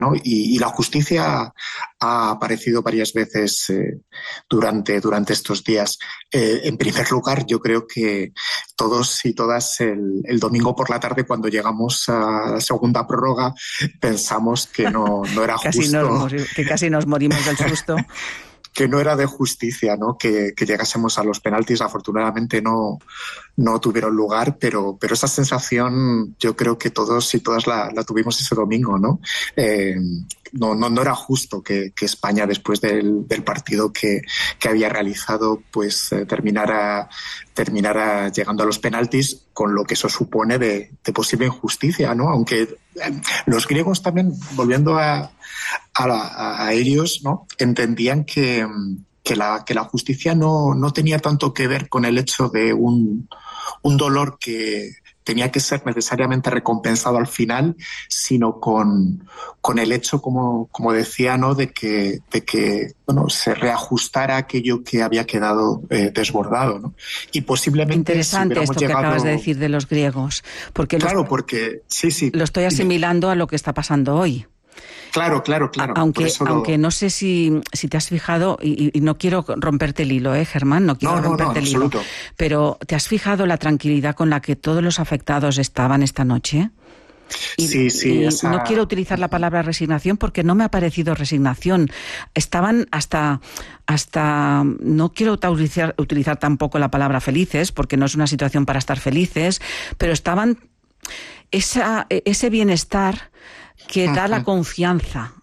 ¿no? Y la justicia ha aparecido varias veces durante estos días. En primer lugar, yo creo que todos y todas el domingo por la tarde, cuando llegamos a la segunda prórroga, pensamos que no era justo. Que casi nos morimos del susto. Que no era de justicia, ¿no? Que llegásemos a los penaltis. Afortunadamente no tuvieron lugar, pero esa sensación yo creo que todos y todas la tuvimos ese domingo, ¿no? No era justo que España, después del partido que había realizado, pues terminara llegando a los penaltis, con lo que eso supone de posible injusticia, ¿no? Aunque los griegos también, volviendo a ellos, ¿no? Entendían que la justicia no tenía tanto que ver con el hecho de un dolor que tenía que ser necesariamente recompensado al final, sino con el hecho, como decía, ¿no? de que bueno, se reajustara aquello que había quedado desbordado, ¿no? Y posiblemente interesante esto que acabas de decir de los griegos, porque porque sí, lo estoy asimilando a lo que está pasando hoy. Claro. Aunque no sé si te has fijado, y no quiero romperte el hilo, Germán, no quiero romperte el hilo, pero ¿te has fijado la tranquilidad con la que todos los afectados estaban esta noche? Sí. No quiero utilizar la palabra resignación porque no me ha parecido resignación. Estaban hasta no quiero utilizar tampoco la palabra felices, porque no es una situación para estar felices, pero estaban ese bienestar que da la confianza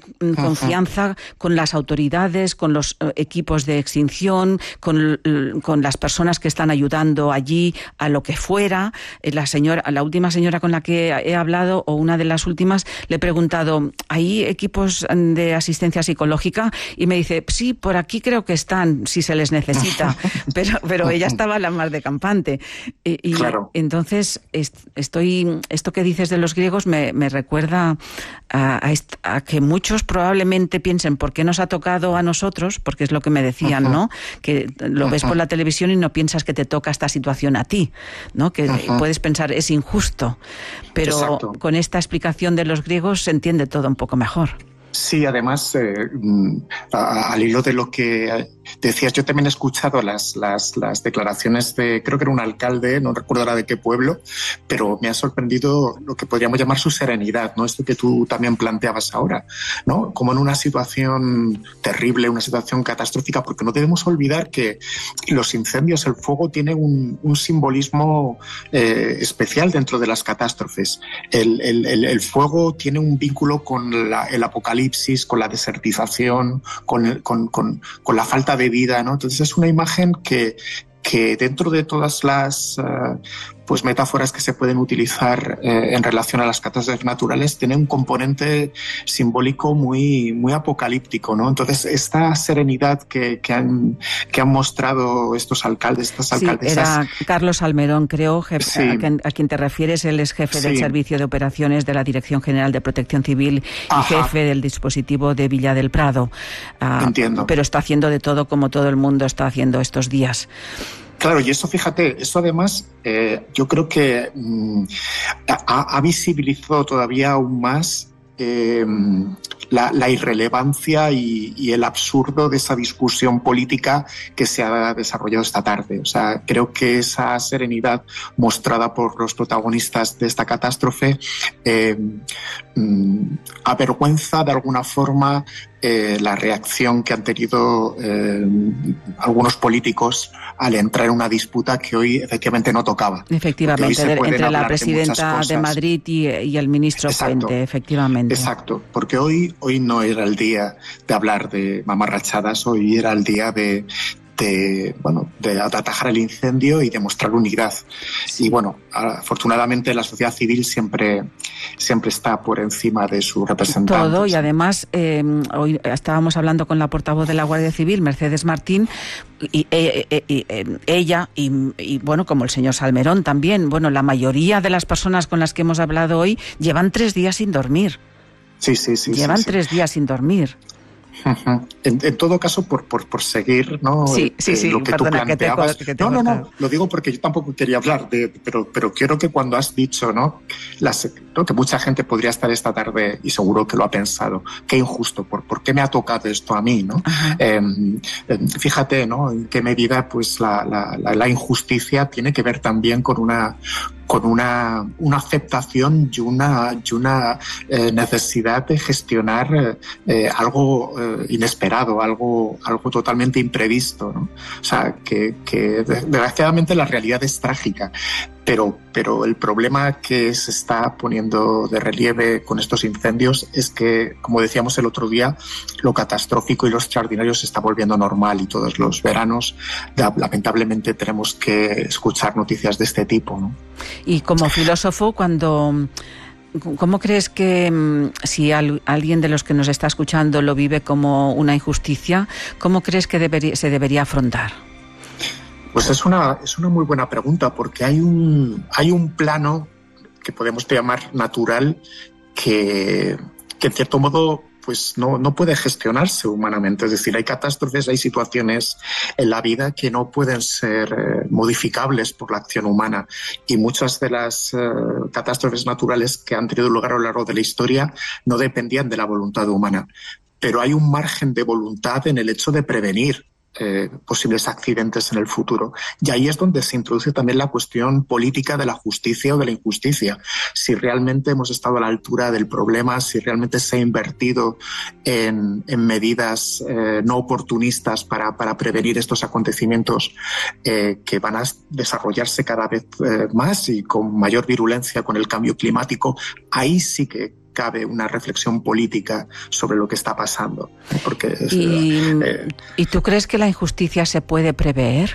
con las autoridades, con los equipos de extinción, con las personas que están ayudando allí a lo que fuera. La última señora con la que he hablado, o una de las últimas, le he preguntado, ¿hay equipos de asistencia psicológica? Y me dice, sí, por aquí creo que están, si se les necesita. pero ella estaba la más de campante. Y claro. Entonces, esto que dices de los griegos me recuerda a que muchos probablemente piensen, ¿por qué nos ha tocado a nosotros? Porque es lo que me decían, ¿no? Que lo ves por la televisión y no piensas que te toca esta situación a ti, ¿no? Que puedes pensar, es injusto. Pero exacto, con esta explicación de los griegos se entiende todo un poco mejor. Sí, además, al hilo de lo que decías, yo también he escuchado las declaraciones de, creo que era un alcalde, no recuerdo ahora de qué pueblo, pero me ha sorprendido lo que podríamos llamar su serenidad, ¿no? Esto que tú también planteabas ahora, ¿no? Como en una situación terrible, una situación catastrófica, porque no debemos olvidar que los incendios, el fuego tiene un simbolismo especial dentro de las catástrofes. El fuego tiene un vínculo con el apocalipsis, con la desertización, con la falta de vida, ¿no? Entonces es una imagen que dentro de todas las pues metáforas que se pueden utilizar en relación a las catástrofes naturales, tiene un componente simbólico muy apocalíptico, ¿no? Entonces esta serenidad que han mostrado estos alcaldes, estas alcaldesas. Era Carlos Almerón, creo, jefe, a quien te refieres. Él es jefe del Servicio de Operaciones de la Dirección General de Protección Civil y jefe del dispositivo de Villa del Prado. Entiendo. Pero está haciendo de todo, como todo el mundo está haciendo estos días. Claro, y eso, fíjate, eso además yo creo que ha visibilizado todavía aún más la irrelevancia y el absurdo de esa discusión política que se ha desarrollado esta tarde. O sea, creo que esa serenidad mostrada por los protagonistas de esta catástrofe avergüenza de alguna forma la reacción que han tenido algunos políticos al entrar en una disputa que hoy efectivamente no tocaba. Efectivamente, entre la presidenta de Madrid y el ministro Puente, efectivamente. Exacto, porque hoy no era el día de hablar de mamarrachadas, hoy era el día de atajar el incendio y demostrar unidad. Y bueno, afortunadamente la sociedad civil siempre está por encima de sus representantes. Todo, y además hoy estábamos hablando con la portavoz de la Guardia Civil, Mercedes Martín, y ella y bueno, como el señor Salmerón también, bueno, la mayoría de las personas con las que hemos hablado hoy llevan 3 días sin dormir. Sí. Llevan 3 días sin dormir. Ujú. En todo caso, por seguir, ¿no? Sí, Lo que perdona, tú planteabas. No, lo digo porque yo tampoco quería hablar pero quiero que cuando has dicho, ¿no? ¿No? Que mucha gente podría estar esta tarde y seguro que lo ha pensado, qué injusto, ¿por qué me ha tocado esto a mí, ¿no? Fíjate, ¿no? En qué medida, pues, la injusticia tiene que ver también con una aceptación y una necesidad de gestionar algo inesperado, algo totalmente imprevisto, ¿no? O sea, que desgraciadamente la realidad es trágica, pero el problema que se está poniendo de relieve con estos incendios es que, como decíamos el otro día, lo catastrófico y lo extraordinario se está volviendo normal y todos los veranos lamentablemente tenemos que escuchar noticias de este tipo, ¿no? Y como filósofo, ¿cómo crees que si alguien de los que nos está escuchando lo vive como una injusticia, cómo crees que se debería afrontar? Pues es una muy buena pregunta, porque hay un plano que podemos llamar natural que en cierto modo pues no puede gestionarse humanamente. Es decir, hay catástrofes, hay situaciones en la vida que no pueden ser modificables por la acción humana, y muchas de las catástrofes naturales que han tenido lugar a lo largo de la historia no dependían de la voluntad humana. Pero hay un margen de voluntad en el hecho de prevenir posibles accidentes en el futuro. Y ahí es donde se introduce también la cuestión política de la justicia o de la injusticia. Si realmente hemos estado a la altura del problema, si realmente se ha invertido en medidas no oportunistas para prevenir estos acontecimientos que van a desarrollarse cada vez más y con mayor virulencia con el cambio climático, ahí sí que cabe una reflexión política sobre lo que está pasando. Porque ¿Y tú crees que la injusticia se puede prever?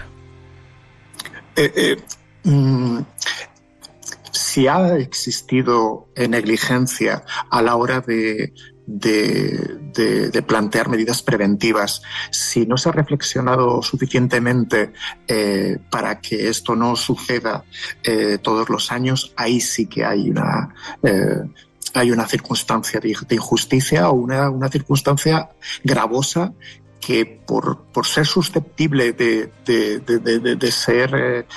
Si ha existido negligencia a la hora de plantear medidas preventivas, si no se ha reflexionado suficientemente para que esto no suceda todos los años, ahí sí que hay una circunstancia de injusticia o una circunstancia gravosa que por ser susceptible de ser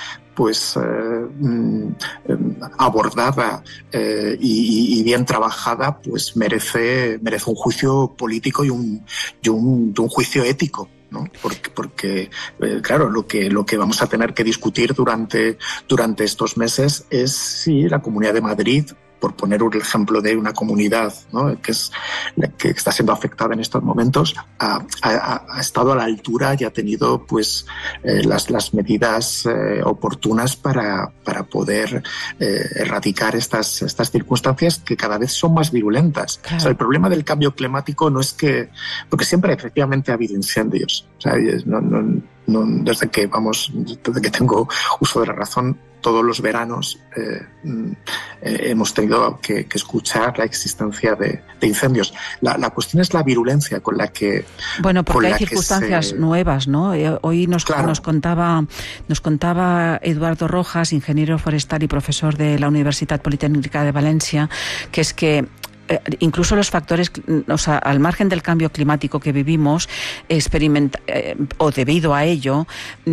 abordada y bien trabajada, pues merece un juicio político y un juicio ético, ¿no? Porque claro, lo que vamos a tener que discutir durante estos meses es si la Comunidad de Madrid, por poner un ejemplo de una comunidad, ¿no?, que está siendo afectada en estos momentos, ha estado a la altura y ha tenido pues las medidas oportunas para poder erradicar estas circunstancias que cada vez son más virulentas. Claro. O sea, el problema del cambio climático no es que... Porque siempre efectivamente ha habido incendios. O sea, desde que tengo uso de la razón, todos los veranos hemos tenido que escuchar la existencia de incendios. La cuestión es la virulencia con la que... Bueno, porque hay circunstancias nuevas, ¿no? Hoy nos contaba Eduardo Rojas, ingeniero forestal y profesor de la Universidad Politécnica de Valencia, que es que incluso los factores, o sea, al margen del cambio climático que vivimos, o debido a ello,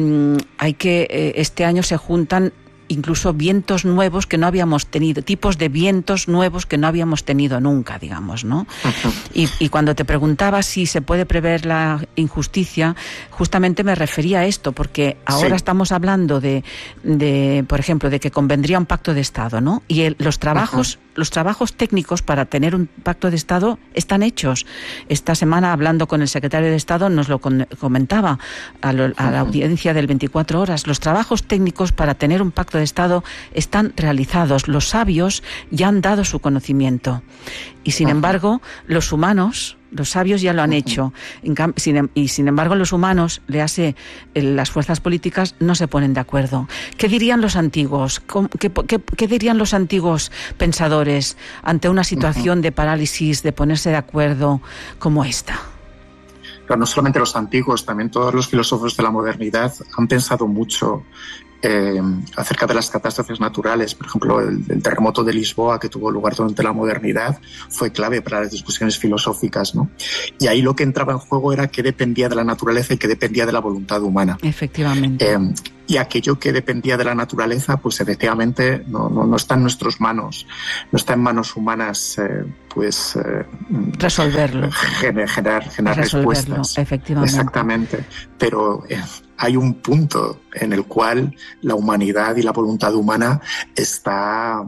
este año se juntan incluso vientos nuevos que no habíamos tenido, tipos de vientos nuevos que no habíamos tenido nunca, digamos, ¿no? Uh-huh. Y cuando te preguntaba si se puede prever la injusticia, justamente me refería a esto, porque ahora estamos hablando de, por ejemplo, de que convendría un pacto de Estado, ¿no? Y los trabajos técnicos para tener un pacto de Estado están hechos. Esta semana, hablando con el secretario de Estado, nos lo comentaba a la audiencia del 24 horas. Los trabajos técnicos para tener un pacto de Estado están realizados. Los sabios ya han dado su conocimiento. Y sin embargo, los sabios ya lo han hecho. Sin embargo, los humanos, las fuerzas políticas, no se ponen de acuerdo. ¿Qué dirían los antiguos? ¿Qué dirían los antiguos pensadores ante una situación de parálisis, de ponerse de acuerdo como esta? Pero no solamente los antiguos, también todos los filósofos de la modernidad han pensado mucho acerca de las catástrofes naturales. Por ejemplo, el terremoto de Lisboa, que tuvo lugar durante la modernidad, fue clave para las discusiones filosóficas, ¿no? Y ahí lo que entraba en juego era qué dependía de la naturaleza y qué dependía de la voluntad humana. Efectivamente. Y aquello que dependía de la naturaleza, pues efectivamente no está en nuestras manos, no está en manos humanas, resolverlo. Generar respuestas. Efectivamente. Exactamente. Pero hay un punto en el cual la humanidad y la voluntad humana está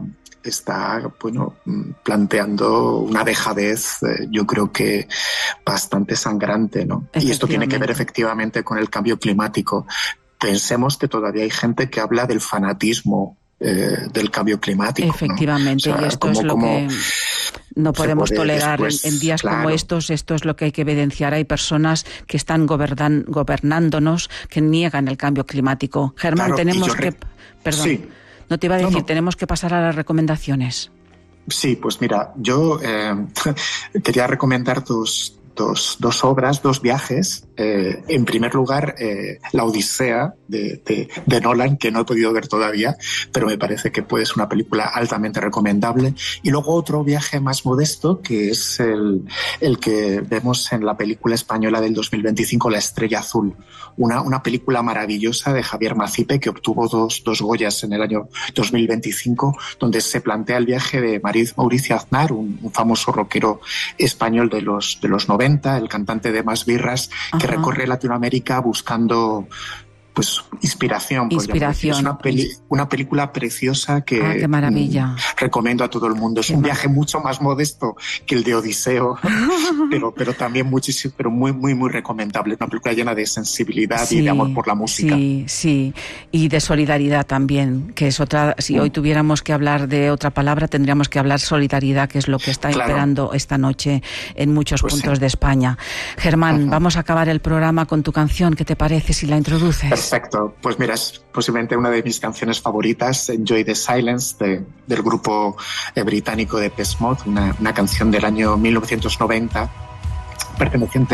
planteando una dejadez, yo creo que bastante sangrante, ¿no? Y esto tiene que ver efectivamente con el cambio climático. Pensemos que todavía hay gente que habla del fanatismo del cambio climático. Efectivamente, ¿no? O sea, y esto es lo que no podemos tolerar en días como estos. Esto es lo que hay que evidenciar. Hay personas que están gobernándonos que niegan el cambio climático. Germán, tenemos que... Perdón, sí. No te iba a decir, tenemos que pasar a las recomendaciones. Sí, pues mira, yo quería recomendar dos obras, dos viajes. En primer lugar, La Odisea de Nolan, que no he podido ver todavía, pero me parece que puede ser una película altamente recomendable. Y luego otro viaje más modesto, que es el que vemos en la película española del 2025, La Estrella Azul. Una película maravillosa de Javier Macipe, que obtuvo dos Goyas en el año 2025, donde se plantea el viaje de Mauricio Aznar, un famoso rockero español de los 90, el cantante de Más Birras, que recorre Latinoamérica buscando inspiración. Es una película preciosa que qué maravilla. Recomiendo a todo el mundo. Es un viaje mucho más modesto que el de Odiseo, pero también muchísimo, pero muy, muy, muy recomendable. Una película llena de sensibilidad y de amor por la música. Sí, y de solidaridad también, que es otra. Si hoy tuviéramos que hablar de otra palabra, tendríamos que hablar solidaridad, que es lo que está imperando esta noche en muchos puntos de España. Germán, vamos a acabar el programa con tu canción. ¿Qué te parece si la introduces? Perfecto. Pues mira, es posiblemente una de mis canciones favoritas, Enjoy the Silence, del grupo británico de Depeche Mode, una canción del año 1990, perteneciente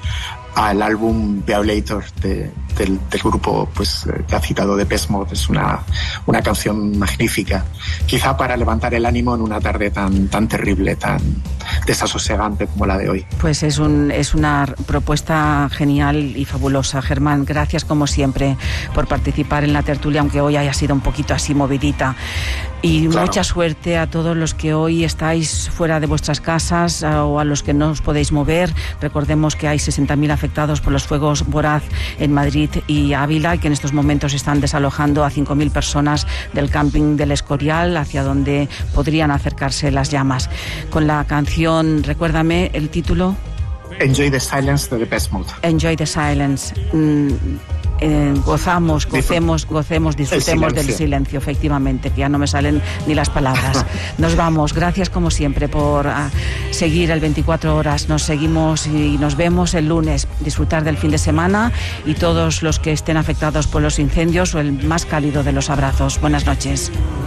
al álbum Violator del grupo que ha citado Depeche Mode. Es una canción magnífica, quizá para levantar el ánimo en una tarde tan terrible, tan desasosegante como la de hoy. Pues es una propuesta genial y fabulosa. Germán, gracias como siempre por participar en la tertulia, aunque hoy haya sido un poquito así movidita. Y mucha suerte a todos los que hoy estáis fuera de vuestras casas o a los que no os podéis mover. Recordemos que hay 60.000 afectados por los fuegos voraz en Madrid y Ávila, y que en estos momentos están desalojando a 5.000 personas del camping del Escorial, hacia donde podrían acercarse las llamas. Con la canción, recuérdame el título. Enjoy the Silence de Depeche Mode. Enjoy the Silence. Gocemos, disfrutemos del silencio, efectivamente, que ya no me salen ni las palabras. Nos vamos, gracias como siempre por seguir el 24 horas. Nos seguimos y nos vemos el lunes. Disfrutar del fin de semana y todos los que estén afectados por los incendios, o el más cálido de los abrazos. Buenas noches.